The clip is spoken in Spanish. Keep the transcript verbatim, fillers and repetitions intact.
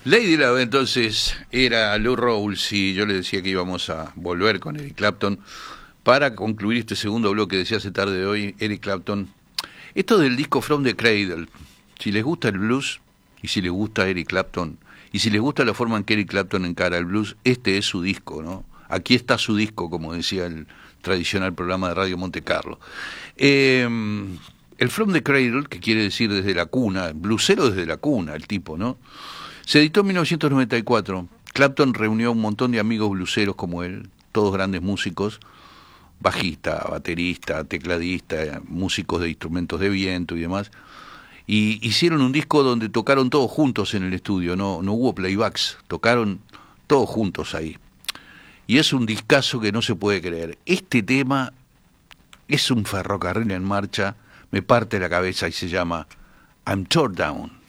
Lady Love, entonces, era Lou Rawls, y yo le decía que íbamos a volver con Eric Clapton para concluir este segundo bloque. Decía hace tarde de hoy, Eric Clapton. Esto del disco From the Cradle, si les gusta el blues, y si les gusta Eric Clapton, y si les gusta la forma en que Eric Clapton encara el blues, este es su disco, ¿no? Aquí está su disco, como decía el tradicional programa de Radio Monte Carlo. Eh, el From the Cradle, que quiere decir desde la cuna, bluesero desde la cuna, el tipo, ¿no? Se editó en mil novecientos noventa y cuatro. Clapton reunió a un montón de amigos blueseros como él, todos grandes músicos, bajista, baterista, tecladista, músicos de instrumentos de viento y demás, y hicieron un disco donde tocaron todos juntos en el estudio, no, no hubo playbacks, tocaron todos juntos ahí. Y es un discazo que no se puede creer. Este tema es un ferrocarril en marcha, me parte la cabeza y se llama I'm Tore Down.